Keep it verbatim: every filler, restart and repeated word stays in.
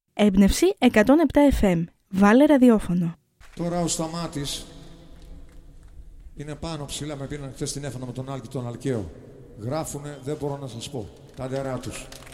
Έμπνευση εκατόν επτά εφ εμ. Βάλε ραδιόφωνο. Τώρα ο Σταμάτης είναι πάνω ψηλά. Με πήραν χθες τηλέφωνο με τον Άλκη τον Αλκαίο. Γράφουνε, δεν μπορώ να σας πω. Τα ντερά τους.